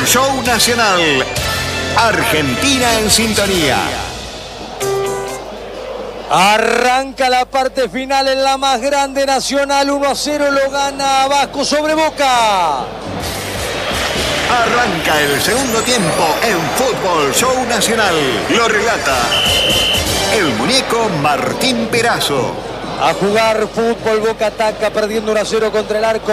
Show Nacional. Argentina en sintonía. Arranca la parte final en la más grande. Nacional 1-0 lo gana Vasco sobre Boca. Arranca el segundo tiempo en Fútbol Show Nacional. Lo relata el muñeco Martín Perazo. A jugar fútbol, Boca ataca perdiendo 1-0 contra el arco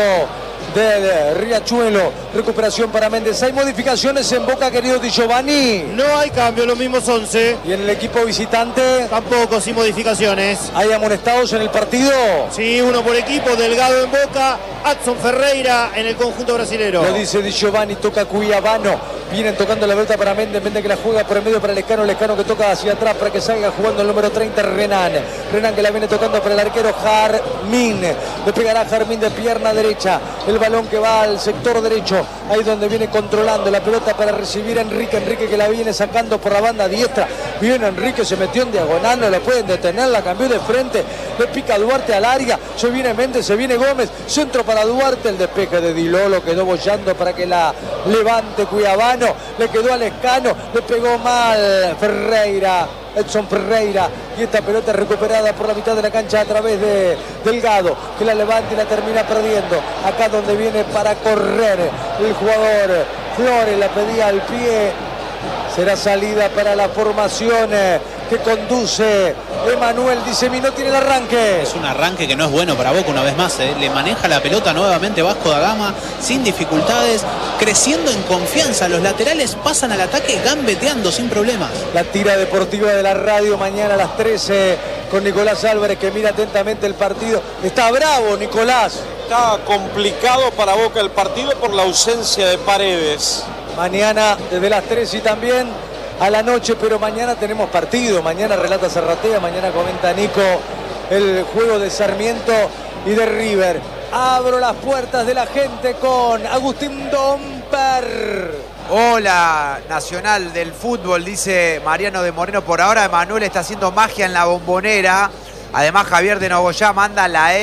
del Riachuelo. Recuperación para Méndez. ¿Hay modificaciones en Boca, querido Di Giovanni? No hay cambio, los mismos 11. ¿Y en el equipo visitante? Tampoco, sin modificaciones. ¿Hay amonestados en el partido? Sí, uno por equipo. Delgado en Boca, Adson Ferreira en el conjunto brasilero. Lo dice Di Giovanni, toca Cuiabano. Vienen tocando la pelota para Méndez. Méndez que la juega por el medio para Lescano. Lescano que toca hacia atrás para que salga jugando el número 30, Renan. Renan que la viene tocando para el arquero Jarmín. Le pegará Jarmín de pierna derecha. El balón que va al sector derecho. Ahí donde viene controlando la pelota para recibir a Enrique. Enrique que la viene sacando por la banda diestra. Viene Enrique, se metió en diagonal. No lo pueden detener. La cambió de frente. Le pica Duarte al área. Se viene Méndez, se viene Gómez. Centro para Duarte. El despeje de Di Lolo quedó bollando para que la levante Cuiabano. Le quedó a Lescano. Le pegó mal Ferreira. Edson Ferreira, y esta pelota recuperada por la mitad de la cancha a través de Delgado, que la levanta y la termina perdiendo. Acá donde viene para correr el jugador Flores, la pedía al pie. Será salida para la formación que conduce Emanuel. Dice no tiene el arranque. Es un arranque que no es bueno para Boca una vez más. Le maneja la pelota nuevamente Vasco da Gama sin dificultades, creciendo en confianza. Los laterales pasan al ataque gambeteando sin problemas. La tira deportiva de la radio mañana a las 13 con Nicolás Álvarez, que mira atentamente el partido. Está bravo Nicolás. Está complicado para Boca el partido por la ausencia de Paredes. Mañana desde las 3 y también a la noche, pero mañana tenemos partido. Mañana relata Zarratea, mañana comenta Nico el juego de Sarmiento y de River. Abro las puertas de la gente con Agustín Domper. Hola, Nacional del Fútbol, dice Mariano de Moreno. Por ahora Emanuel está haciendo magia en la Bombonera. Además, Javier de Nogoyá manda la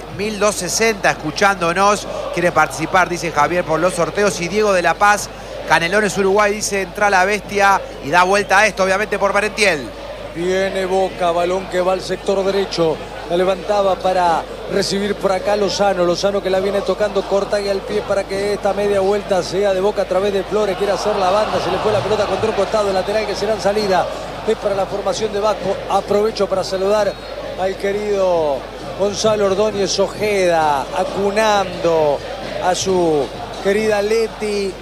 M1260 escuchándonos. Quiere participar, dice Javier, por los sorteos. Y Diego de La Paz, Canelones, Uruguay, dice entra la bestia y da vuelta a esto, obviamente por Merentiel. Viene Boca, balón que va al sector derecho. La levantaba para recibir por acá Lozano. Lozano que la viene tocando corta y al pie para que esta media vuelta sea de Boca a través de Flores. Quiere hacer la banda, se le fue la pelota contra un costado, el lateral que será en salida. Es para la formación de Vasco. Aprovecho para saludar al querido Gonzalo Ordóñez Ojeda, acunando a su querida Leti,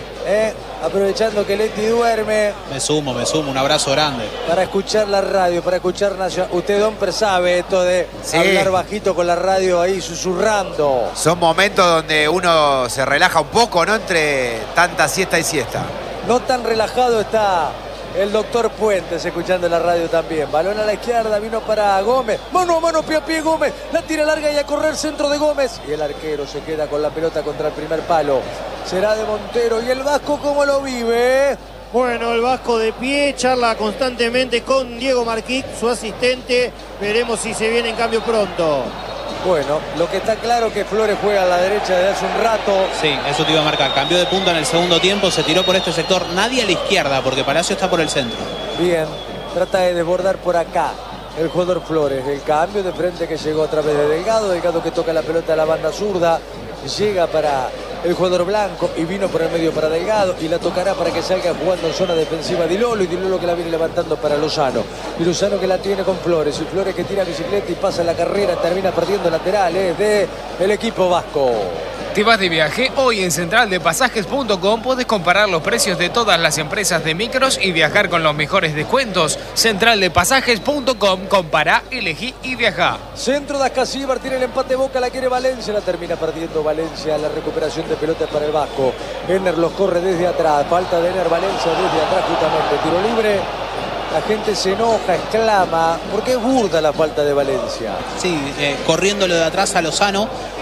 aprovechando que Leti duerme. Me sumo, un abrazo grande. Para escuchar la radio, para escuchar Nacional. Usted, Domper, sabe esto de hablar bajito con la radio ahí susurrando. Son momentos donde uno se relaja un poco, ¿no? Entre tanta siesta y siesta. No tan relajado está el doctor Puentes escuchando la radio también. Balón a la izquierda, vino para Gómez. Mano a mano, pie a pie Gómez. La tira larga y a correr centro de Gómez. Y el arquero se queda con la pelota contra el primer palo. Será de Montero. ¿Y el Vasco cómo lo vive? Bueno, el Vasco de pie, charla constantemente con Diego Marquí, su asistente. Veremos si se viene en cambio pronto. Bueno, lo que está claro es que Flores juega a la derecha desde hace un rato. Sí, eso te iba a marcar. Cambió de punta en el segundo tiempo, se tiró por este sector. Nadie a la izquierda, porque Palacio está por el centro. Bien, trata de desbordar por acá el jugador Flores. El cambio de frente que llegó a través de Delgado. Delgado que toca la pelota a la banda zurda. Llega para el jugador blanco y vino por el medio para Delgado y la tocará para que salga jugando en zona defensiva Di Lolo, y Di Lolo que la viene levantando para Lozano, y Lozano que la tiene con Flores, y Flores que tira bicicleta y pasa la carrera, termina perdiendo laterales de el equipo vasco. ¿Te vas de viaje? Hoy en centraldepasajes.com puedes comparar los precios de todas las empresas de micros y viajar con los mejores descuentos. Centraldepasajes.com, compara, elegí y viaja. Centro de Ascasíbar, tiene el empate Boca, la quiere Valencia, la termina perdiendo Valencia. La recuperación de pelota para el Vasco. Ener los corre desde atrás, falta de Ener Valencia desde atrás justamente, tiro libre. La gente se enoja, exclama, porque es burda la falta de Valencia. Sí, corriéndolo de atrás a Lozano,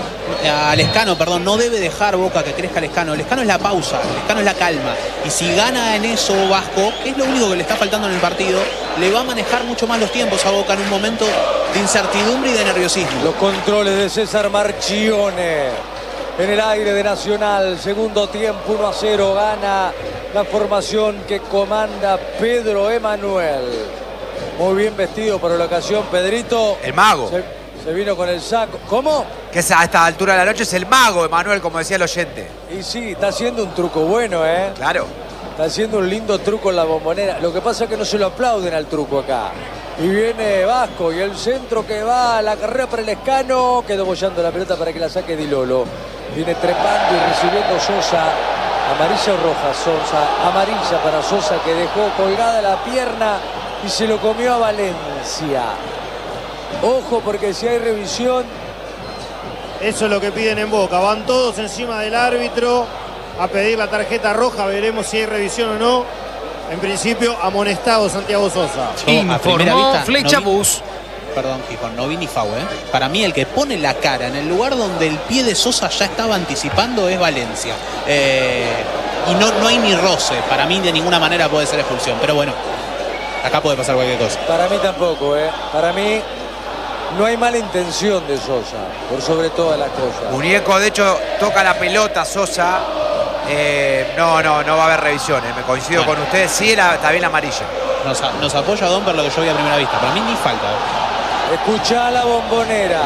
a Lescano, perdón, no debe dejar Boca que crezca Lescano. Lescano es la pausa, Lescano es la calma. Y si gana en eso Vasco, que es lo único que le está faltando en el partido, le va a manejar mucho más los tiempos a Boca en un momento de incertidumbre y de nerviosismo. Los controles de César Marchione. en el aire de Nacional. Segundo tiempo, 1-0. Gana la formación que comanda Pedro Emanuel. Muy bien vestido para la ocasión, Pedrito. El mago. Se vino con el saco. ¿Cómo? Que a esta altura de la noche es el mago, Emanuel, como decía el oyente. Y sí, está haciendo un truco bueno, ¿eh? Claro. Está haciendo un lindo truco en la Bombonera. Lo que pasa es que no se lo aplauden al truco acá. Y viene Vasco y el centro que va a la carrera para el Escano. Quedó bollando la pelota para que la saque Di Lolo. Viene trepando y recibiendo Sosa. Amarilla o roja, Sosa. Amarilla para Sosa, que dejó colgada la pierna y se lo comió a Valencia. Ojo, porque si hay revisión... Eso es lo que piden en Boca. Van todos encima del árbitro a pedir la tarjeta roja. Veremos si hay revisión o no. En principio, amonestado Santiago Sosa. Informó Flecha Bus. Perdón, Gijón, no vi ni foul, ¿eh? Para mí el que pone la cara en el lugar donde el pie de Sosa ya estaba anticipando es Valencia. Y no hay ni roce. Para mí de ninguna manera puede ser expulsión. Pero bueno, acá puede pasar cualquier cosa. Para mí tampoco, ¿eh? Para mí no hay mala intención de Sosa, por sobre todas las cosas. Muñeco, de hecho, toca la pelota Sosa. No va a haber revisiones. Me coincido con ustedes. Sí, está bien la amarilla. Nos apoya Domper lo que yo vi a primera vista. Para mí ni falta. Escuchá la Bombonera.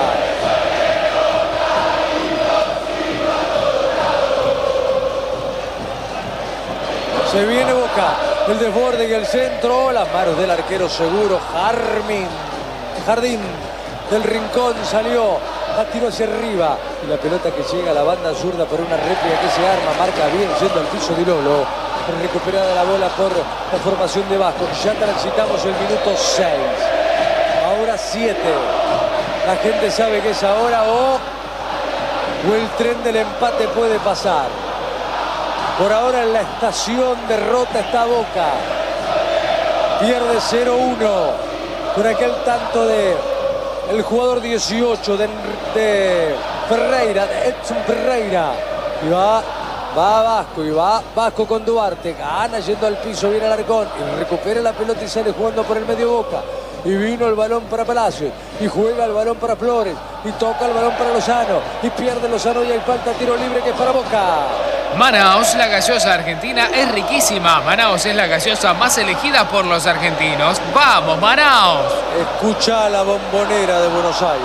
Se viene Boca. El desborde y el centro. Las manos del arquero seguro. Jardín del Rincón salió. La tiró hacia arriba. Y la pelota que llega a la banda zurda por una réplica que se arma. Marca bien yendo al piso Di Lolo. Recuperada la bola por la formación de Vasco. Ya transitamos el minuto 6. Ahora 7. La gente sabe que es ahora o el tren del empate puede pasar. Por ahora en la estación derrota está Boca. Pierde 0-1 con aquel tanto de el jugador 18 de Ferreira, de Edson Ferreira. Y va Vasco y va Vasco con Duarte. Gana yendo al piso, viene Alarcón y recupera la pelota y sale jugando por el medio Boca. Y vino el balón para Palacios. Y juega el balón para Flores. Y toca el balón para Lozano. Y pierde Lozano y hay falta, tiro libre que es para Boca. Manaos, la gaseosa argentina, es riquísima. Manaos es la gaseosa más elegida por los argentinos. ¡Vamos, Manaos! Escucha la Bombonera de Buenos Aires.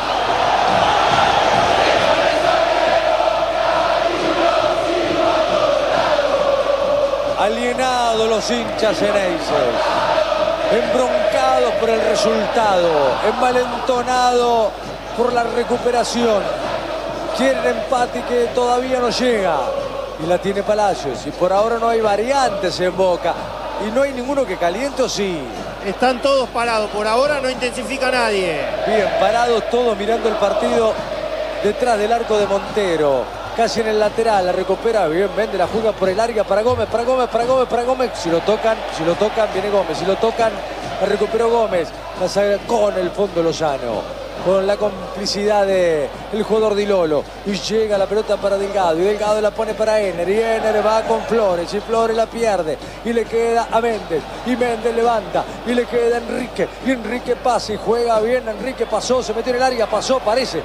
Alienados los hinchas ceneices, embroncados por el resultado, envalentonados por la recuperación. Quieren empate que todavía no llega. Y la tiene Palacios. Y por ahora no hay variantes en Boca. Y no hay ninguno que caliente, ¿o sí? Están todos parados. Por ahora no intensifica nadie. Bien, parados todos mirando el partido detrás del arco de Montero. Casi en el lateral, la recupera bien, vende la juega por el área para Gómez, para Gómez. Si lo tocan, viene Gómez. Si lo tocan, la recuperó Gómez. La saca con el fondo Lozano. Con la complicidad del jugador Di Lolo. Y llega la pelota para Delgado. Y Delgado la pone para Ener. Y Ener va con Flores. Y Flores la pierde. Y le queda a Méndez. Y Méndez levanta. Y le queda a Enrique. Y Enrique pasa y juega bien. Enrique pasó, se metió en el área. Pasó, parece.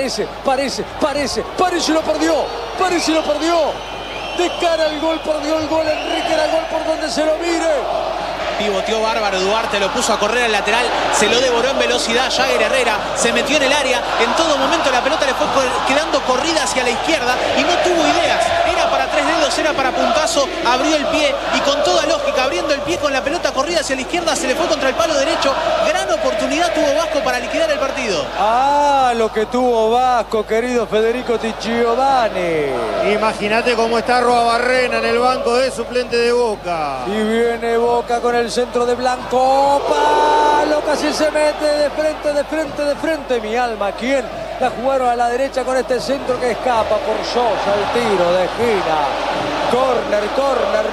Lo perdió. De cara al gol, perdió el gol. Enrique era gol por donde se lo mire. Pivoteó bárbaro Duarte, lo puso a correr al lateral, se lo devoró en velocidad Jagger Herrera, se metió en el área, en todo momento la pelota le fue quedando corrida hacia la izquierda y no tuvo ideas, era para tres dedos, era para puntazo, abrió el pie y con toda lógica, abriendo el pie con la pelota corrida hacia la izquierda, se le fue contra el palo derecho, gran oportunidad tuvo Vasco para liquidar el partido. Ah, lo que tuvo Vasco, querido Federico Ticciovani. Imagínate cómo está Roabarrena en el banco de suplente de Boca. Y viene Boca con el centro de Blanco. Palo, casi se mete de frente. Mi alma, ¿quién? La jugaron a la derecha con este centro que escapa por Sosa. El tiro de esquina. Corner,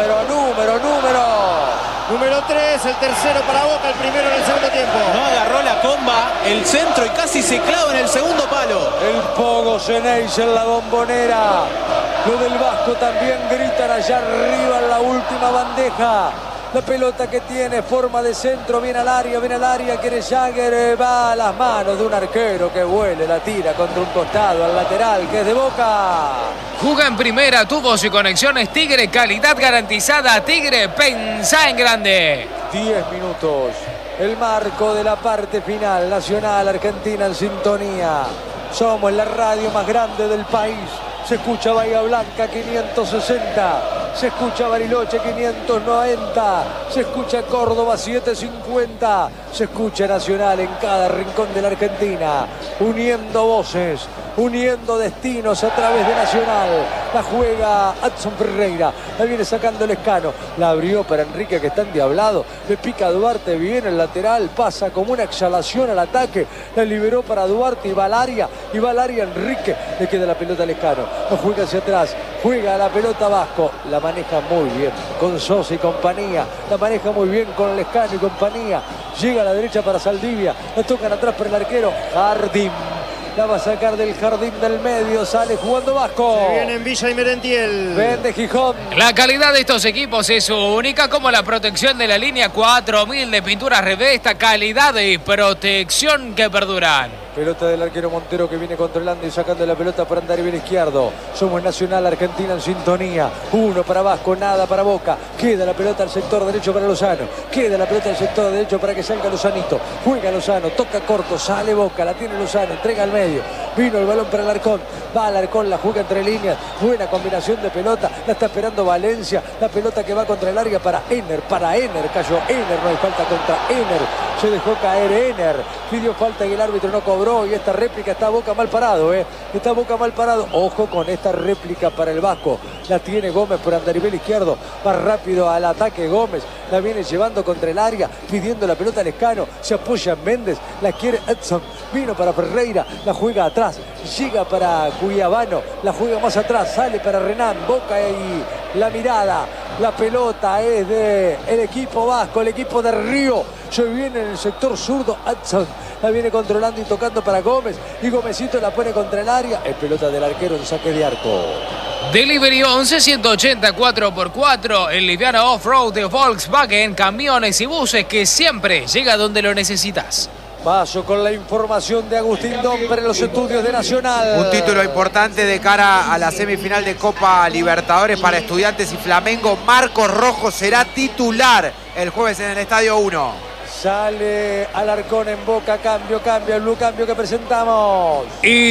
Número 3, el tercero para Boca, el primero en el segundo tiempo. No agarró la comba, el centro y casi se clava en el segundo palo. El Pogo Ceneice en la Bombonera. Lo del Vasco también gritan allá arriba en la última bandeja. La pelota que tiene forma de centro, viene al área, quiere Jagger, va a las manos de un arquero que vuele, la tira contra un costado, al lateral, que es de Boca. Juega en primera, tubos y conexiones Tigre, calidad garantizada. Tigre, pensá en grande. 10 minutos, el marco de la parte final. Nacional, Argentina en sintonía. Somos la radio más grande del país. Se escucha Bahía Blanca 560, se escucha Bariloche 590, se escucha Córdoba 750, se escucha Nacional en cada rincón de la Argentina, uniendo voces, uniendo destinos a través de Nacional. La juega Adson Ferreira, la viene sacando Lescano, la abrió para Enrique que está endiablado, le pica a Duarte, viene el lateral, pasa como una exhalación al ataque, la liberó para Duarte y va al área Enrique, le queda la pelota a Lescano. No juega hacia atrás, juega la pelota Vasco, la maneja muy bien con Sosa y compañía, la maneja muy bien con Lescano y compañía, llega a la derecha para Saldivia, la tocan atrás por el arquero Jardín, la va a sacar del jardín del medio, sale jugando Vasco. Se viene en Villa y Merentiel. Vende Gijón. La calidad de estos equipos es única, como la protección de la línea 4000 de pinturas Revesta, calidad y protección que perduran. Pelota del arquero Montero que viene controlando y sacando la pelota por Andarivel izquierdo. Somos Nacional, Argentina en sintonía. Uno para Vasco, nada para Boca. Queda la pelota al sector derecho para Lozano. Queda la pelota al sector derecho para que salga Lozanito. Juega Lozano, toca corto, sale Boca, la tiene Lozano, entrega al medio. Vino el balón para Alarcón. Va Alarcón, la juega entre líneas. Buena combinación de pelota. La está esperando Valencia. La pelota que va contra el área para Ener. Cayó Ener, no hay falta contra Ener. Se dejó caer Ener. Pidió falta y el árbitro no cobró. Y esta réplica está Boca mal parado, Está Boca mal parado. Ojo con esta réplica para el Vasco. La tiene Gómez por Andarivel izquierdo. Va rápido al ataque Gómez. La viene llevando contra el área. Pidiendo la pelota a Lescano. Se apoya en Méndez. La quiere Edson. Vino para Ferreira. La juega atrás. Llega para Cuyabano. La juega más atrás. Sale para Renan. Boca y la mirada. La pelota es del equipo vasco. El equipo de Río. Se viene en el sector zurdo. Edson. La viene controlando y tocando para Gómez. Y Gómezito la pone contra el área. Es pelota del arquero en saque de arco. Delivery 11 180 4x4. El liviano off-road de Volkswagen. Camiones y buses que siempre llega donde lo necesitas. Paso con la información de Agustín Domper en los estudios de Nacional. Un título importante de cara a la semifinal de Copa Libertadores para Estudiantes y Flamengo. Marcos Rojo será titular el jueves en el Estadio 1. Sale Alarcón en Boca, cambio, el blue cambio que presentamos.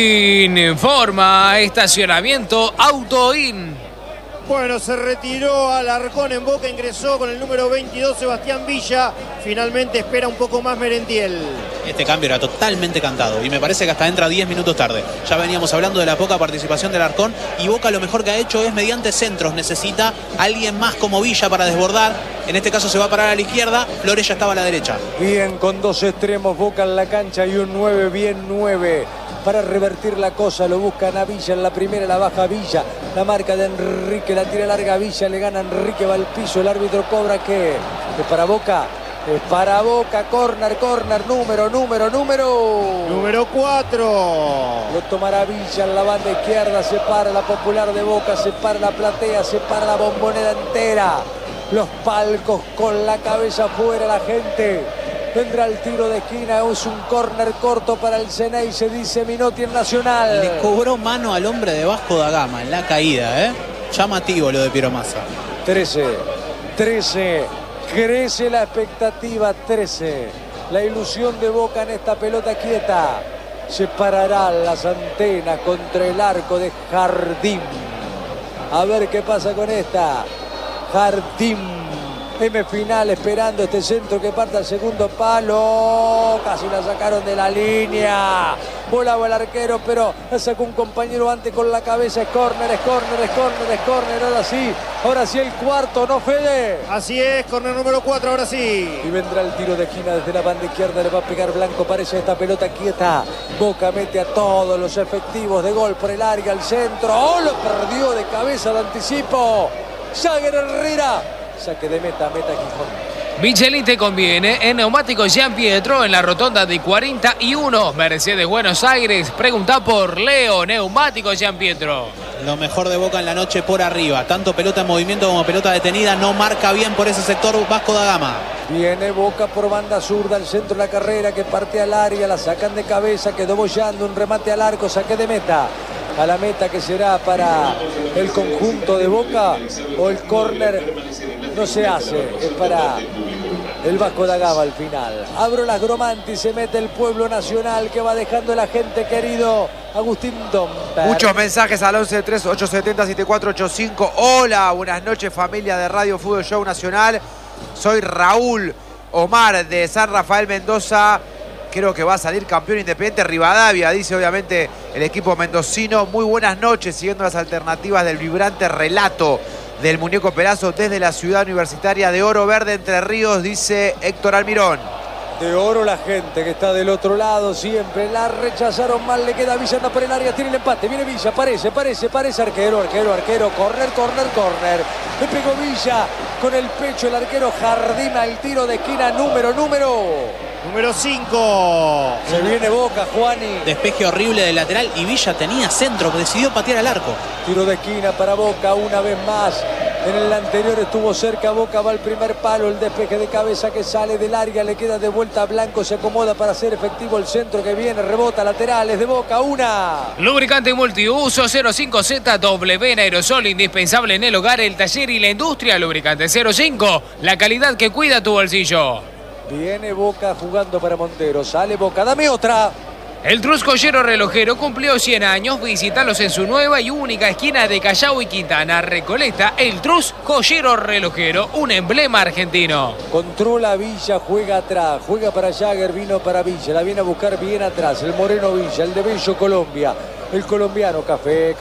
Informa estacionamiento Autoin. Bueno, se retiró Alarcón en Boca, ingresó con el número 22 Sebastián Villa. Finalmente espera un poco más Merentiel. Este cambio era totalmente cantado y me parece que hasta entra 10 minutos tarde. Ya veníamos hablando de la poca participación del Alarcón y Boca lo mejor que ha hecho es mediante centros. Necesita alguien más como Villa para desbordar. En este caso se va a parar a la izquierda, Flores ya estaba a la derecha. Bien, con dos extremos, Boca en la cancha y un 9, bien 9. Para revertir la cosa, lo buscan a Villa en la primera, la baja Villa. La marca de Enrique, la tira larga Villa, le gana Enrique, va al piso, el árbitro cobra que es para Boca. Es para Boca, corner, número. Número 4. Lo tomará Villa en la banda izquierda, se para la Popular de Boca, se para la platea, se para la Bombonera entera. Los palcos con la cabeza afuera, la gente. Vendrá el tiro de esquina, es un córner corto para el Ceney, se dice Minotti en Nacional. Le cobró mano al hombre de Vasco da Gama en la caída, Llamativo lo de Piero Massa. 13, crece la expectativa, 13. La ilusión de Boca en esta pelota quieta. Se pararán las antenas contra el arco de Jardín. A ver qué pasa con esta. Jardín. M final esperando este centro que parte al segundo palo. Casi la sacaron de la línea. Volaba el arquero, pero la sacó un compañero antes con la cabeza. Es córner. Ahora sí el cuarto, ¿no, Fede? Así es, córner número 4, ahora sí. Y vendrá el tiro de esquina desde la banda izquierda. Le va a pegar Blanco, parece esta pelota quieta. Boca mete a todos los efectivos de gol por el área, al centro. ¡Oh, lo perdió de cabeza de anticipo! Jagger Herrera. Saque de meta Gijón. Michelin te conviene en Neumáticos Gian Pietro en la rotonda de 41, Mercedes Buenos Aires. Pregunta por Leo, Neumáticos Gian Pietro. Lo mejor de Boca en la noche por arriba. Tanto pelota en movimiento como pelota detenida. No marca bien por ese sector Vasco da Gama. Viene Boca por banda zurda, al centro de la carrera, que parte al área, la sacan de cabeza, quedó bollando, un remate al arco, saque de meta. A la meta que será para el conjunto de Boca, o el córner no se hace, es para el Vasco da Gama al final. Abro las Gromanti, se mete el pueblo nacional que va dejando la gente querido Agustín Domper. Muchos mensajes al 11-3-870-7485. Hola, buenas noches familia de Radio Fútbol Show Nacional. Soy Raúl Omar de San Rafael Mendoza. Creo que va a salir campeón Independiente Rivadavia, dice obviamente el equipo mendocino. Muy buenas noches, siguiendo las alternativas del vibrante relato del Muñeco Perazo desde la ciudad universitaria de Oro Verde, Entre Ríos, dice Héctor Almirón. De Oro la gente que está del otro lado siempre. La rechazaron mal, le queda Villa, anda por el área, tiene el empate. Viene Villa, parece. Arquero. Corner. Le pegó Villa con el pecho el arquero Jardín al tiro de esquina número 5. Se viene Boca, Juani. Despeje horrible del lateral y Villa tenía centro, decidió patear al arco. Tiro de esquina para Boca una vez más. En el anterior estuvo cerca Boca, va al primer palo, el despeje de cabeza que sale del área, le queda de vuelta a Blanco, se acomoda para hacer efectivo el centro que viene, rebota laterales de Boca, una. Lubricante multiuso 05ZW en aerosol, indispensable en el hogar, el taller y la industria. Lubricante 05, la calidad que cuida tu bolsillo. Viene Boca jugando para Montero, sale Boca, dame otra. El Trus Joyero Relojero cumplió 100 años. Visítalos en su nueva y única esquina de Callao y Quintana, Recoleta. El Trus Joyero Relojero, un emblema argentino. Controla Villa, juega atrás, juega para Jagger, vino para Villa, la viene a buscar bien atrás. El Moreno Villa, el de Bello Colombia. El colombiano, café,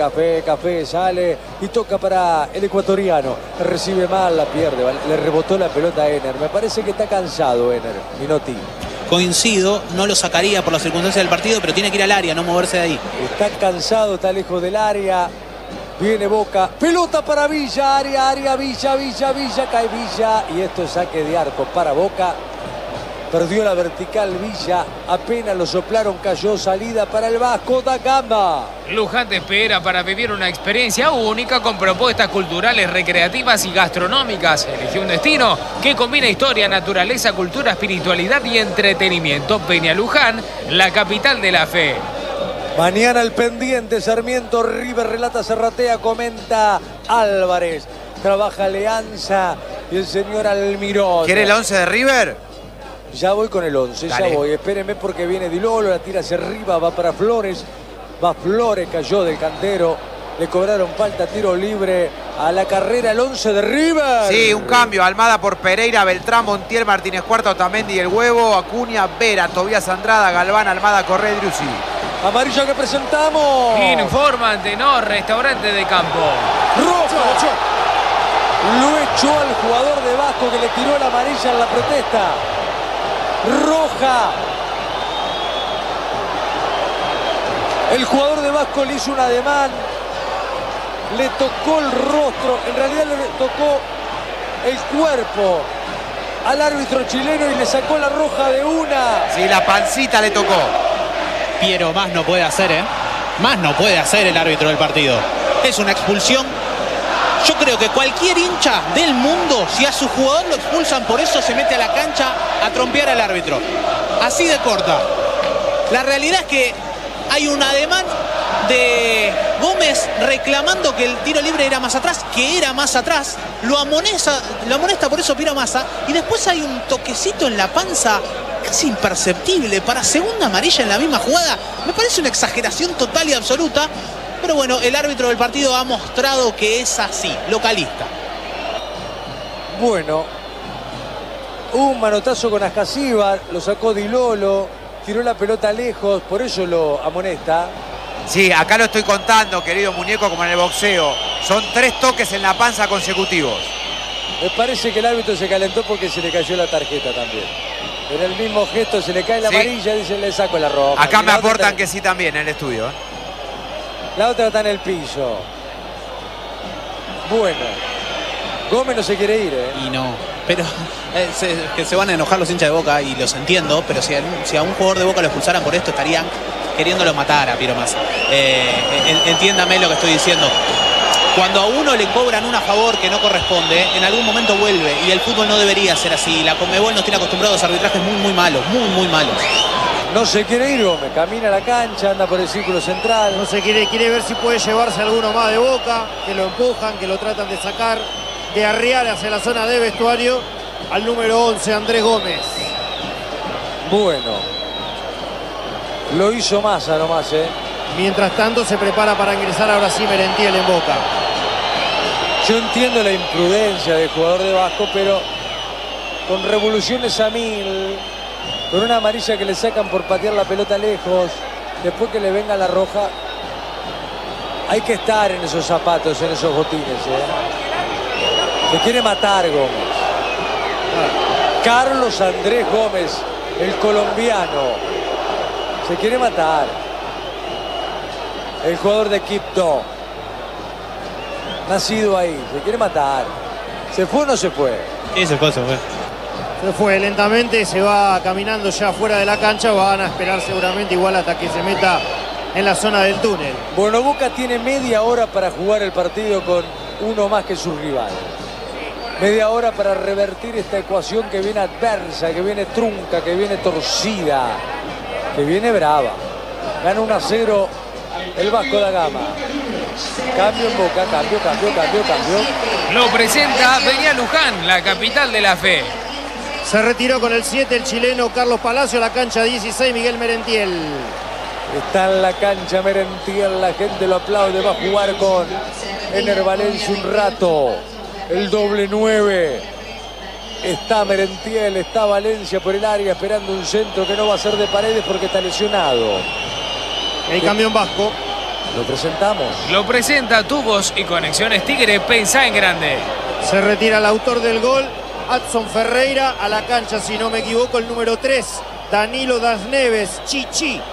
sale y toca para el ecuatoriano. Recibe mal, la pierde, le rebotó la pelota a Ener. Me parece que está cansado Ener, Minotti. Coincido, no lo sacaría por las circunstancias del partido, pero tiene que ir al área, no moverse de ahí. Está cansado, está lejos del área. Viene Boca, pelota para Villa, área, Villa, cae Villa. Y esto es saque de arco para Boca. Perdió la vertical Villa, apenas lo soplaron, cayó, salida para el Vasco da Gama. Luján te espera para vivir una experiencia única con propuestas culturales, recreativas y gastronómicas. Elige un destino que combina historia, naturaleza, cultura, espiritualidad y entretenimiento. Peña Luján, la capital de la fe. Mañana el pendiente, Sarmiento, River, relata Serratea, comenta Álvarez. Trabaja Leanza y el señor Almirón. ¿Quiere el 11 de River? Ya voy con el 11, Dale. ya voy. Espérenme porque viene Di Lolo, la tira hacia arriba, va para Flores. Va Flores, cayó del cantero. Le cobraron falta, tiro libre a la carrera, el 11 de River. Sí, un cambio. Almada por Pereira, Beltrán, Montiel, Martínez Cuarta, Otamendi, El Huevo, Acuña, Vera, Tobías Andrada, Galván, Almada, Correa, Driussi. Amarilla que presentamos. Informan Tenor, restaurante de campo. Roja. Lo echó al jugador de Vasco que le tiró la amarilla en la protesta. Roja. El jugador de Vasco le hizo un ademán, le tocó el rostro, en realidad le tocó el cuerpo al árbitro chileno y le sacó la roja de una. Sí, la pancita le tocó. Piero, más no puede hacer, ¿eh? Más no puede hacer el árbitro del partido. Es una expulsión. Yo creo que cualquier hincha del mundo, si a su jugador lo expulsan por eso, se mete a la cancha a trompear al árbitro. Así de corta. La realidad es que hay un ademán de Gómez reclamando que el tiro libre era más atrás, que era más atrás. Lo amonesta por eso Piero Massa. Y después hay un toquecito en la panza casi imperceptible para segunda amarilla en la misma jugada. Me parece una exageración total y absoluta. Pero bueno, el árbitro del partido ha mostrado que es así, localista. Bueno, un manotazo con Ascasíbar, lo sacó Di Lolo, tiró la pelota lejos, por eso lo amonesta. Sí, acá lo estoy contando, querido muñeco, como en el boxeo. Son 3 toques en la panza consecutivos. Me parece que el árbitro se calentó porque se le cayó la tarjeta también. En el mismo gesto se le cae la amarilla, dice le saco la roja. Acá me aportan que sí también en el estudio. La otra está en el piso. Bueno, Gómez no se quiere ir, ¿eh? Y no. Pero que se van a enojar los hinchas de Boca y los entiendo, pero si a un jugador de Boca lo expulsaran por esto estarían queriéndolo matar a Piero Massa. Entiéndame lo que estoy diciendo. Cuando a uno le cobran un a favor que no corresponde, en algún momento vuelve y el fútbol no debería ser así. La Conmebol nos tiene acostumbrados a arbitrajes muy malos, muy malos. No se quiere ir Gómez, camina a la cancha, anda por el círculo central. No se quiere ver si puede llevarse alguno más de Boca, que lo empujan, que lo tratan de sacar, de arriar hacia la zona de vestuario al número 11, Andrés Gómez. Bueno, lo hizo Massa nomás, Mientras tanto se prepara para ingresar ahora sí Merentiel en Boca. Yo entiendo la imprudencia del jugador de Vasco, pero con revoluciones a 1000, con una amarilla que le sacan por patear la pelota lejos, después que le venga la roja, hay que estar en esos zapatos, en esos botines. Se quiere matar Gómez. Carlos Andrés Gómez, el colombiano, se quiere matar. El jugador de Quibdó, nacido ahí, se quiere matar. ¿Se fue o no se fue? Sí, se fue. Se fue lentamente, se va caminando ya fuera de la cancha. Van a esperar seguramente igual hasta que se meta en la zona del túnel. Bueno, Boca tiene media hora para jugar el partido con uno más que su rival. Media hora para revertir esta ecuación que viene adversa, que viene trunca, que viene torcida, que viene brava. Gana 1-0 el Vasco da Gama. Cambio en Boca, cambio. Lo presenta Peña Luján, la capital de la fe. Se retiró con el 7 el chileno Carlos Palacio, la cancha 16 Miguel Merentiel. Está en la cancha Merentiel, la gente lo aplaude, va a jugar con Ener Valencia un rato. El doble 9. Está Merentiel, está Valencia por el área esperando un centro que no va a ser de Paredes porque está lesionado. El cambio en Vasco. Lo presentamos. Lo presenta Tubos y Conexiones Tigre, pensá en grande. Se retira el autor del gol, Adson Ferreira, a la cancha, si no me equivoco, el número 3, Danilo Das Neves, Chichi.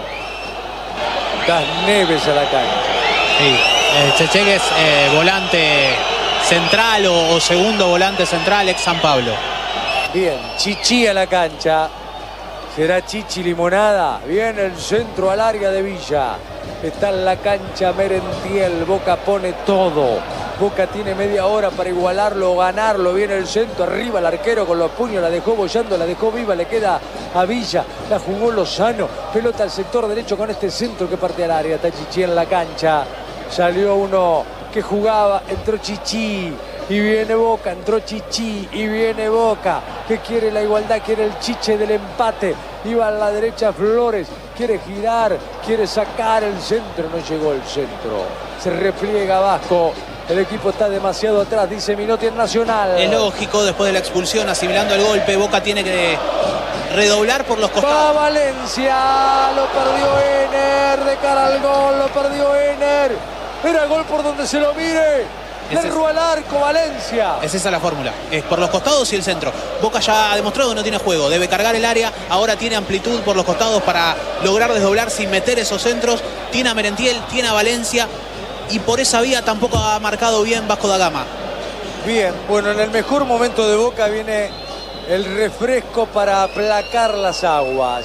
Das Neves a la cancha. Sí, Checheque es volante central o segundo volante central, ex San Pablo. Bien, Chichi a la cancha. Será Chichi Limonada. Viene el centro al área de Villa. Está en la cancha Merentiel. Boca pone todo. Boca tiene media hora para igualarlo o ganarlo. Viene el centro. Arriba el arquero con los puños. La dejó bollando, la dejó viva. Le queda a Villa. La jugó Lozano. Pelota al sector derecho con este centro que parte al área. Está Chichi en la cancha. Salió uno que jugaba. Entró Chichi. Y viene Boca, entró Chichi, y viene Boca, que quiere la igualdad, quiere el chiche del empate. Iba a la derecha Flores, quiere girar, quiere sacar el centro, no llegó el centro. Se repliega Vasco, el equipo está demasiado atrás, dice Minotti en Nacional. Es lógico, después de la expulsión, asimilando el golpe, Boca tiene que redoblar por los costados. Va Valencia, lo perdió Ener, de cara al gol, lo perdió Ener. Era gol por donde se lo mire. Cerró al arco Valencia. Es esa la fórmula. Es por los costados y el centro. Boca ya ha demostrado que no tiene juego. Debe cargar el área. Ahora tiene amplitud por los costados para lograr desdoblar sin meter esos centros. Tiene a Merentiel, tiene a Valencia. Y por esa vía tampoco ha marcado bien Vasco da Gama. Bien, bueno, en el mejor momento de Boca viene el refresco para aplacar las aguas.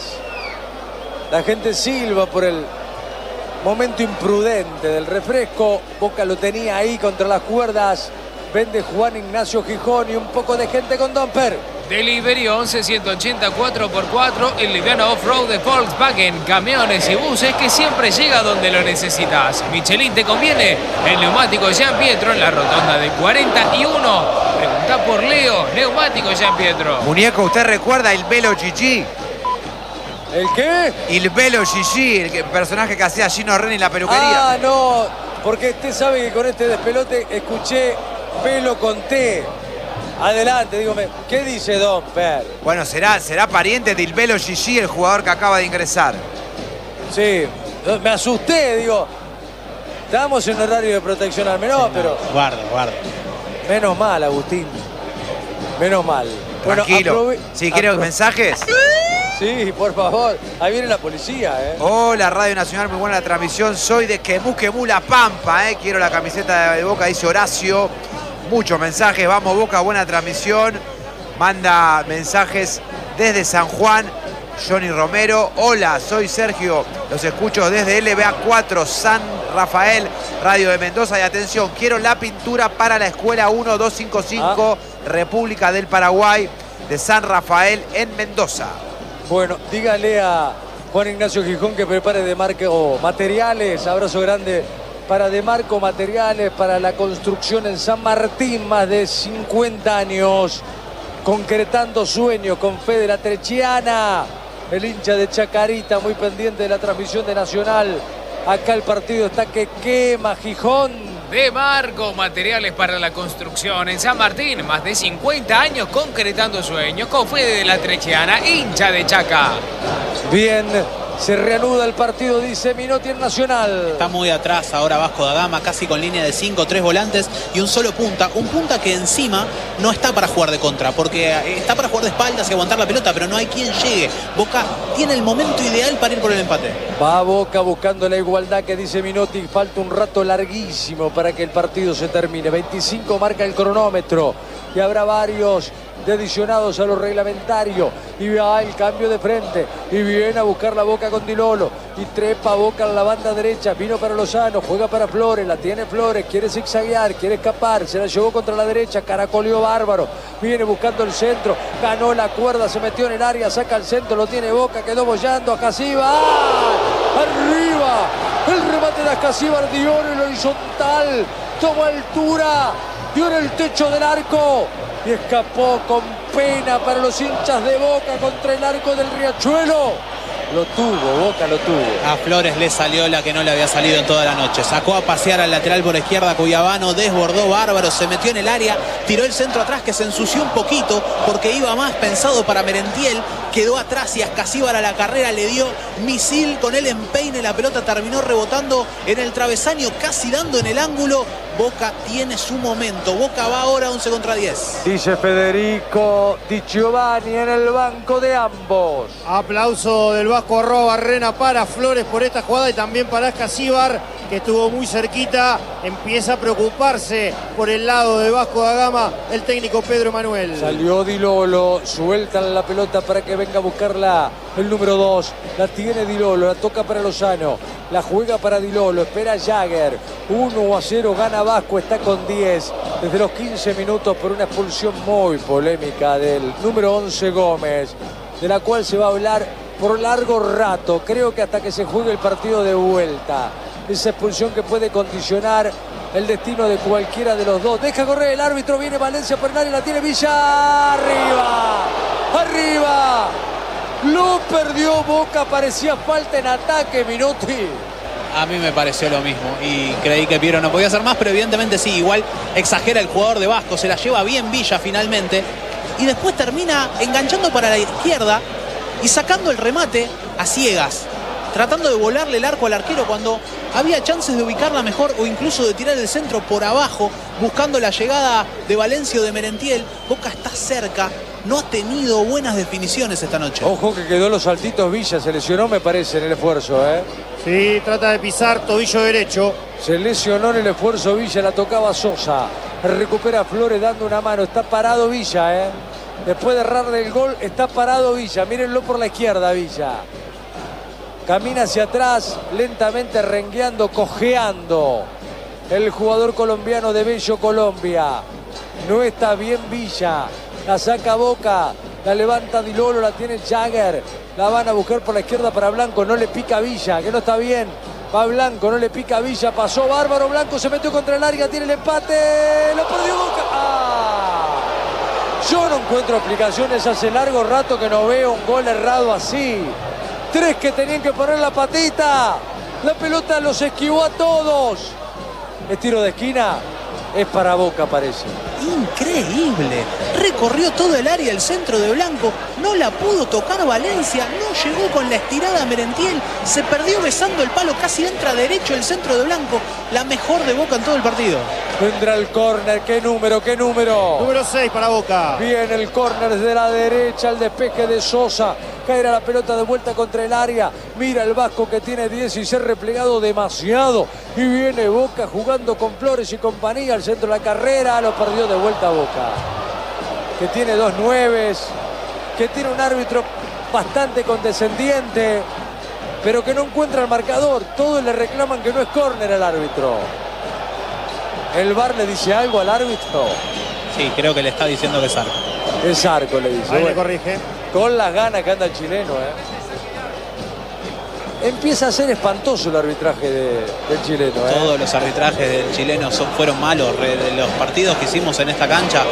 La gente silba por el momento imprudente del refresco. Boca lo tenía ahí contra las cuerdas. Vende Juan Ignacio Gijón y un poco de gente con Domper. Delivery 11-180 4x4, el liviano off-road de Volkswagen, camiones y buses que siempre llega donde lo necesitas. Michelin te conviene, el neumático Gian Pietro en la rotonda de 41. Pregunta por Leo, neumático Gian Pietro. Muñeco, ¿usted recuerda el Velo Gigi? ¿El qué? El Velo Gigi, el personaje que hacía Gino Reni en la peluquería. Ah, no, porque usted sabe que con este despelote escuché Pelo con T. Adelante, dígame, ¿qué dice Domper? Bueno, será pariente del Velo Gigi, el jugador que acaba de ingresar. Sí, me asusté, digo. Estamos en horario de protección al menor, pero... Guarda. Menos mal, Agustín. Menos mal. Tranquilo. Si quieren mensajes. Sí, por favor. Ahí viene la policía, Hola, Radio Nacional, muy buena la transmisión. Soy de Quemú, La Pampa, Quiero la camiseta de Boca, dice Horacio. Muchos mensajes, vamos Boca, buena transmisión. Manda mensajes desde San Juan. Johnny Romero, hola, soy Sergio, los escucho desde LBA4 San Rafael, Radio de Mendoza. Y atención, quiero la pintura para la escuela 1255 República del Paraguay de San Rafael en Mendoza. Bueno, dígale a Juan Ignacio Gijón que prepare Demarco Materiales. Abrazo grande para Demarco Materiales, para la construcción en San Martín, más de 50 años, concretando sueños con fe de la Trechiana. El hincha de Chacarita muy pendiente de la transmisión de Nacional. Acá el partido está que quema, Gijón. Demarco Materiales para la construcción en San Martín, más de 50 años concretando sueños con Fede de la Trechiana, hincha de Chaca. Bien, se reanuda el partido, dice Minotti en Nacional. Está muy atrás ahora Vasco da Gama, casi con línea de 5, 3 volantes y un solo punta. Un punta que encima no está para jugar de contra, porque está para jugar de espaldas y aguantar la pelota, pero no hay quien llegue. Boca tiene el momento ideal para ir por el empate. Va Boca buscando la igualdad que dice Minotti. Falta un rato larguísimo para que el partido se termine. 25 marca el cronómetro y habrá varios de adicionados a lo reglamentario. Y va el cambio de frente y viene a buscar la Boca con Di Lolo y trepa Boca en la banda derecha. Vino para Lozano, juega para Flores, la tiene Flores, quiere zigzaguear, quiere escapar, se la llevó contra la derecha, caracoleó bárbaro, viene buscando el centro, ganó la cuerda, se metió en el área, saca el centro, lo tiene Boca, quedó bollando a Casíbar. Arriba el remate de Ascasíbar, dio en el horizontal, tomó altura, dio en el techo del arco y escapó con pena para los hinchas de Boca contra el arco del Riachuelo. Lo tuvo, Boca lo tuvo. A Flores le salió la que no le había salido en toda la noche. Sacó a pasear al lateral por izquierda Cuyabano, desbordó bárbaro, se metió en el área, tiró el centro atrás que se ensució un poquito porque iba más pensado para Merentiel. Quedó atrás y Ascasíbar a la carrera le dio misil con el empeine. La pelota terminó rebotando en el travesaño, casi dando en el ángulo. Boca tiene su momento. Boca va ahora 11 contra 10. Dice Federico Di Giovanni en el banco de ambos. Aplauso del Vasco Arrobarrena para Flores por esta jugada y también para Ascasíbar, que estuvo muy cerquita. Empieza a preocuparse por el lado de Vasco da Gama el técnico Pedro Manuel. Salió Di Lolo, sueltan la pelota para que venga a buscarla el número 2. La tiene Di Lolo, la toca para Lozano, la juega para Di Lolo, espera Jagger. 1-0 gana Vasco, está con 10 desde los 15 minutos por una expulsión muy polémica del número 11 Gómez, de la cual se va a hablar por largo rato, creo que hasta que se juegue el partido de vuelta. Esa expulsión que puede condicionar el destino de cualquiera de los dos. Deja correr el árbitro, viene Valencia por el área, la tiene Villa, arriba, arriba. Lo perdió Boca, parecía falta en ataque, Minotti. A mí me pareció lo mismo y creí que Piero no podía hacer más, pero evidentemente sí, igual exagera el jugador de Vasco, se la lleva bien Villa finalmente y después termina enganchando para la izquierda y sacando el remate a ciegas, tratando de volarle el arco al arquero cuando había chances de ubicarla mejor o incluso de tirar el centro por abajo, buscando la llegada de Valencia o de Merentiel. Boca está cerca, no ha tenido buenas definiciones esta noche. Ojo que quedó los saltitos Villa, se lesionó me parece en el esfuerzo, Sí, trata de pisar tobillo derecho. Se lesionó en el esfuerzo Villa, la tocaba Sosa. Recupera Flores dando una mano, está parado Villa, Después de errar el gol, está parado Villa. Mírenlo por la izquierda Villa. Camina hacia atrás, lentamente rengueando, cojeando. El jugador colombiano de Bello Colombia. No está bien Villa. La saca Boca, la levanta Di Lolo, la tiene Jagger. La van a buscar por la izquierda para Blanco, no le pica Villa, que no está bien. Va Blanco, no le pica Villa, pasó bárbaro, Blanco se metió contra el área, tiene el empate, lo perdió Boca. Yo no encuentro explicaciones, hace largo rato que no veo un gol errado así. 3 que tenían que poner la patita, la pelota los esquivó a todos. Es tiro de esquina, es para Boca parece. Increíble, recorrió todo el área el centro de Blanco, no la pudo tocar Valencia, no llegó con la estirada Merentiel, se perdió besando el palo, casi entra derecho el centro de Blanco, la mejor de Boca en todo el partido. Vendrá el córner, ¿qué número? ¿Qué número? Número 6 para Boca. Viene el córner desde la derecha, el despeje de Sosa, caerá la pelota de vuelta contra el área, mira el Vasco que tiene 10 y se ha replegado demasiado, y viene Boca jugando con Flores y compañía, al centro de la carrera, lo perdió de vuelta Boca. que tiene 2 nueves, que tiene un árbitro bastante condescendiente, pero que no encuentra el marcador. Todos le reclaman que no es córner al árbitro. ¿El VAR le dice algo al árbitro? Sí, creo que le está diciendo que es arco. Es arco, le dice. Ahí Bueno, le corrige. con las ganas que anda el chileno, Empieza a ser espantoso el arbitraje del chileno, Todos los arbitrajes del chileno fueron malos. De los partidos que hicimos en esta cancha,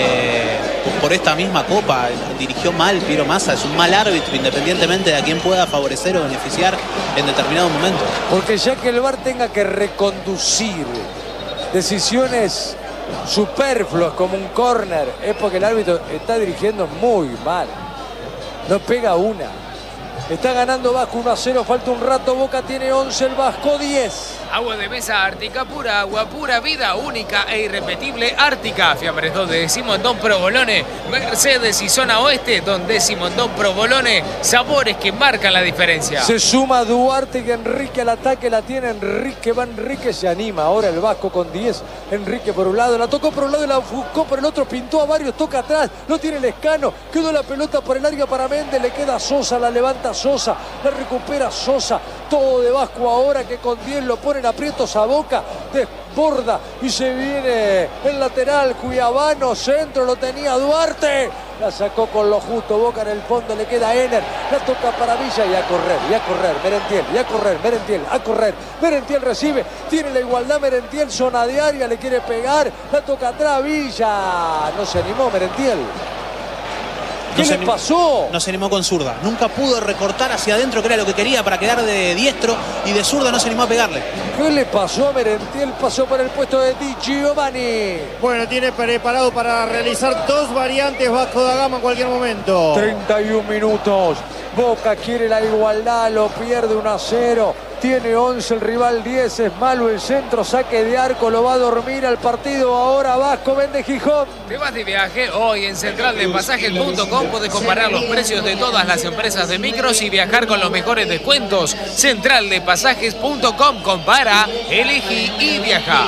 por esta misma copa, dirigió mal Piero Massa. Es un mal árbitro, independientemente de a quién pueda favorecer o beneficiar en determinado momento. Porque ya que el VAR tenga que reconducir decisiones superfluas como un córner, es porque el árbitro está dirigiendo muy mal. No pega una. Está ganando Vasco 1-0, falta un rato, Boca tiene 11, el Vasco 10. Agua de mesa Ártica pura, agua pura, vida única e irrepetible Ártica. Fiambres 2 de Simondón Provolone, Mercedes y Zona Oeste, donde Simondón Provolone, sabores que marcan la diferencia. Se suma Duarte y Enrique al ataque, la tiene Enrique, va Enrique, se anima. Ahora el Vasco con 10, Enrique por un lado, la tocó por un lado y la buscó por el otro, pintó a varios, toca atrás, no tiene Lescano, quedó la pelota por el área para Méndez, le queda Sosa, la levanta Sosa, la recupera Sosa, todo de Vasco ahora que con 10 lo ponen aprietos a Boca, desborda y se viene el lateral cuiabano, centro lo tenía Duarte, la sacó con lo justo, Boca en el fondo, le queda Ener, la toca para Villa y a correr, Merentiel, y a correr, Merentiel, a correr, Merentiel recibe, tiene la igualdad Merentiel, zona de área, le quiere pegar, la toca atrás Villa, no se animó Merentiel. ¿Qué le pasó? No se animó con zurda. Nunca pudo recortar hacia adentro, que era lo que quería, para quedar de diestro, y de zurda no se animó a pegarle. ¿Qué le pasó a Merentiel? Pasó por el puesto de Di Giovanni. Bueno, tiene preparado para realizar 2 variantes Vasco da Gama en cualquier momento. 31 minutos. Boca quiere la igualdad, lo pierde 1-0. Tiene 11, el rival 10, es malo el centro, saque de arco, lo va a dormir al partido. Ahora Vasco vende Gijón. Te vas de viaje hoy en centraldepasajes.com. Puedes comparar los precios de todas las empresas de micros y viajar con los mejores descuentos. Centraldepasajes.com. Compara, elegí y viaja.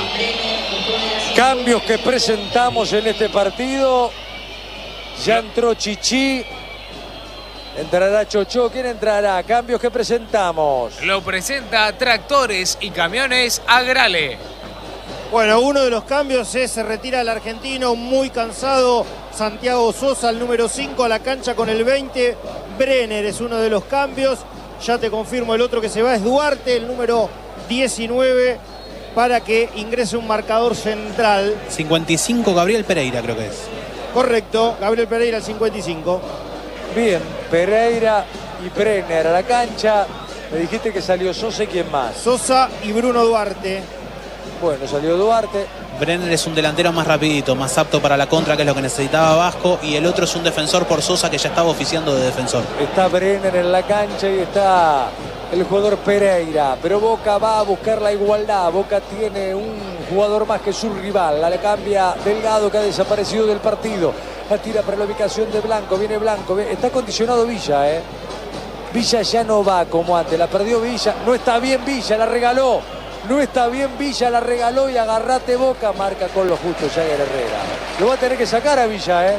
Cambios que presentamos en este partido. Ya entró Chichi. Entrará Chocho. ¿Quién entrará? Cambios que presentamos. Lo presenta Tractores y Camiones Agrale. Bueno, uno de los cambios es se retira el argentino muy cansado Santiago Sosa, el número 5 a la cancha con el 20. Brenner es uno de los cambios. Ya te confirmo, el otro que se va es Duarte, el número 19, para que ingrese un marcador central. 55 Gabriel Pereira creo que es. Correcto, Gabriel Pereira el 55. Bien, Pereira y Brenner a la cancha. Me dijiste que salió Sosa y quién más. Sosa y Bruno Duarte. Bueno, salió Duarte. Brenner es un delantero más rapidito, más apto para la contra, que es lo que necesitaba Vasco, y el otro es un defensor por Sosa, que ya estaba oficiando de defensor. Está Brenner en la cancha y está el jugador Pereira, pero Boca va a buscar la igualdad. Boca tiene un jugador más que su rival, la le cambia Delgado, que ha desaparecido del partido, la tira para la ubicación de Blanco, viene Blanco, está condicionado Villa, Villa ya no va como antes, la perdió Villa, no está bien Villa, la regaló, no está bien Villa, la regaló y agarrate Boca, marca con lo justo Jagger Herrera, lo va a tener que sacar a Villa,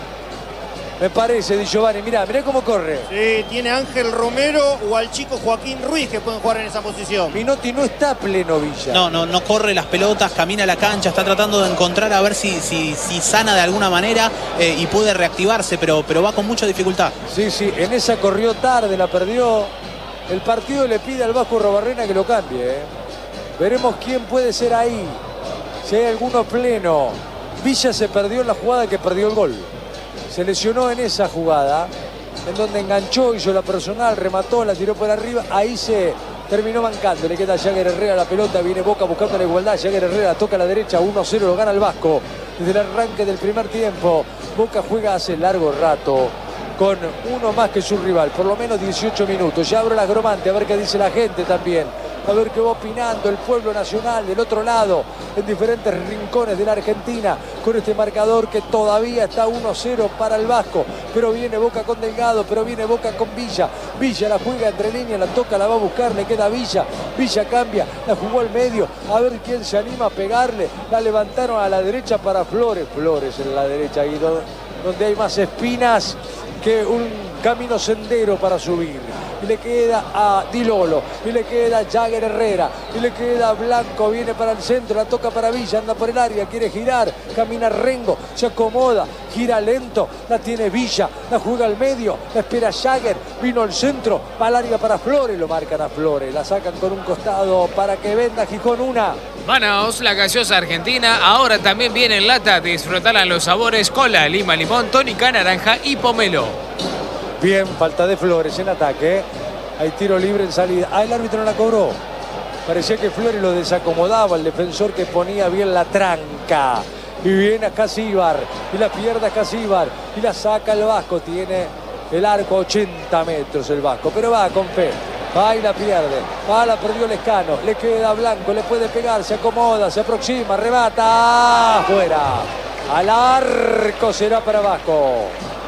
me parece, Di Giovanni. Mirá cómo corre. Sí, tiene Ángel Romero o al chico Joaquín Ruiz que pueden jugar en esa posición. Minotti no está pleno Villa. No corre las pelotas, camina la cancha, está tratando de encontrar a ver si sana de alguna manera y puede reactivarse, pero va con mucha dificultad. Sí, en esa corrió tarde, la perdió. El partido le pide al Vasco Robarrena que lo cambie. Veremos quién puede ser ahí. Si hay alguno pleno. Villa se perdió en la jugada que perdió el gol. Se lesionó en esa jugada, en donde enganchó, hizo la personal, remató, la tiró por arriba, ahí se terminó mancando, le queda a Jagger Herrera la pelota, viene Boca buscando la igualdad, Jagger Herrera toca a la derecha, 1-0, lo gana el Vasco, desde el arranque del primer tiempo. Boca juega hace largo rato, con uno más que su rival, por lo menos 18 minutos, ya abro la gromante, a ver qué dice la gente también. A ver qué va opinando el pueblo nacional del otro lado, en diferentes rincones de la Argentina, con este marcador que todavía está 1-0 para el Vasco. Pero viene Boca con Delgado, pero viene Boca con Villa. Villa la juega entre líneas, la toca, la va a buscar, le queda Villa. Villa cambia, la jugó al medio, a ver quién se anima a pegarle. La levantaron a la derecha para Flores. Flores en la derecha, Guido. donde hay más espinas que un camino sendero para subir. Y le queda a Di Lolo, y le queda a Jagger Herrera, y le queda a Blanco, viene para el centro, la toca para Villa, anda por el área, quiere girar, camina Rengo, se acomoda, gira lento, la tiene Villa, la juega al medio, la espera Jagger, vino al centro, va al área para Flores, lo marcan a Flores, la sacan con un costado para que venda Gijón una. Manaos, la gaseosa argentina, ahora también viene en lata. Disfrutarán los sabores cola, lima, limón, tónica, naranja y pomelo. Bien, falta de Flores en ataque. Hay tiro libre en salida. Ah, el árbitro no la cobró. Parecía que Flores lo desacomodaba, el defensor que ponía bien la tranca. Y viene a Casíbar. Y la pierde a Casíbar. Y la saca el Vasco. Tiene el arco a 80 metros el Vasco. Pero va con fe. Va y la pierde. Va, la perdió Lescano. Le queda Blanco. Le puede pegar. Se acomoda. Se aproxima. Remata. Fuera. Al arco será para Vasco.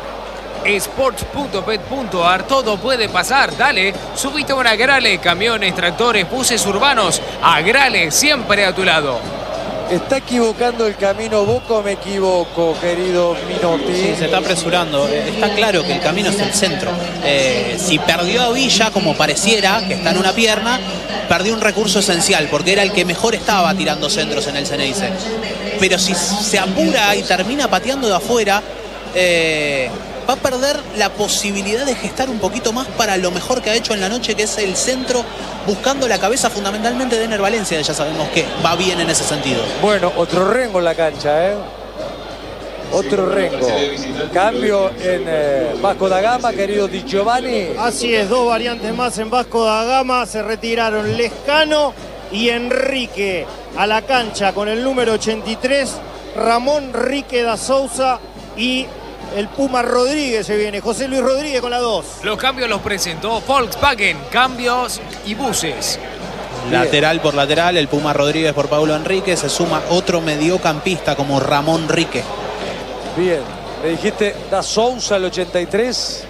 Sports.pet.ar, todo puede pasar, dale, subite a una Agrale, camiones, tractores, buses urbanos, Agrale, siempre a tu lado. ¿Está equivocando el camino Boca o me equivoco, querido Minotti? Sí, se está apresurando. Está claro que el camino es el centro. Si perdió a Villa, como pareciera, que está en una pierna, perdió un recurso esencial, porque era el que mejor estaba tirando centros en el Ceneice. Pero si se apura y termina pateando de afuera, va a perder la posibilidad de gestar un poquito más para lo mejor que ha hecho en la noche, que es el centro, buscando la cabeza fundamentalmente de Ener Valencia. Ya sabemos que va bien en ese sentido. Bueno, otro Rengo en la cancha, ¿eh? Otro Rengo. Cambio en Vasco da Gama, querido Di Giovanni. Así es, dos variantes más en Vasco da Gama. Se retiraron Lescano y Enrique a la cancha con el número 83. Ramón Rique da Souza y el Puma Rodríguez se viene. José Luis Rodríguez con la 2. Los cambios los presentó Volkswagen, cambios y buses. Lateral por lateral, el Puma Rodríguez por Paulo Enrique. Se suma otro mediocampista como Ramón Rique. Bien, me dijiste da Souza el 83.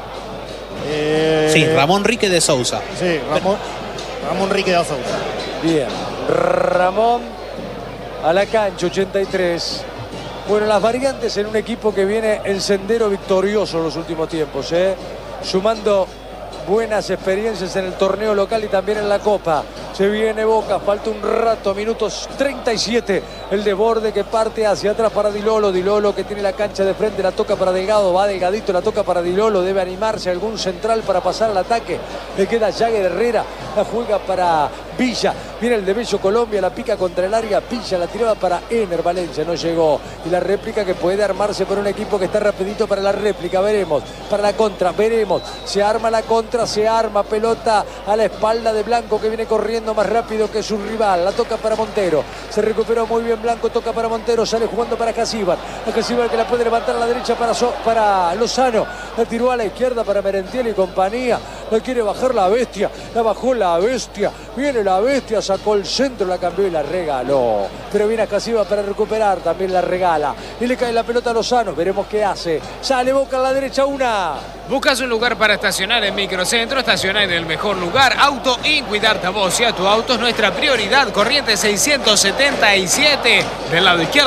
Sí, Ramón Rique de Souza. Sí, Ramón Rique da Souza. Bien, Ramón a la cancha, 83. Bueno, las variantes en un equipo que viene en sendero victorioso en los últimos tiempos, sumando buenas experiencias en el torneo local y también en la Copa. Se viene Boca, falta un rato, minutos 37. El desborde que parte hacia atrás para Di Lolo. Di Lolo que tiene la cancha de frente, la toca para Delgado, va Delgadito, la toca para Di Lolo. Debe animarse algún central para pasar al ataque. Le queda Jagger Herrera, la juega para Villa. Viene el de Bello Colombia, la pica contra el área. Villa la tiraba para Ener Valencia, no llegó. Y la réplica que puede armarse por un equipo que está rapidito para la réplica, veremos. Para la contra, veremos. Se arma la contra, se arma, pelota a la espalda de Blanco que viene corriendo más rápido que su rival. La toca para Montero. Se recuperó muy bien Blanco, toca para Montero, sale jugando para Casíbar. A Casíbar que la puede levantar a la derecha para Lozano. La tiró a la izquierda para Merentiel y compañía. La quiere bajar la bestia. La bajó la bestia. Viene la bestia, sacó el centro, la cambió y la regaló. Pero viene a Casíbar para recuperar, también la regala. Y le cae la pelota a Lozano. Veremos qué hace. Sale Boca a la derecha, una. ¿Buscas un lugar para estacionar en Microcentro? Estacionar en el mejor lugar. Auto In, cuidarte a vos y a tu auto es nuestra prioridad. Corriente 677 del lado izquierdo.